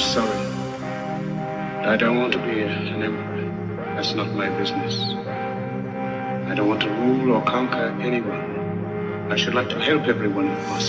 sorry. But I don't want to be an emperor. That's not my business. I don't want to rule or conquer anyone. I should like to help everyone if possible.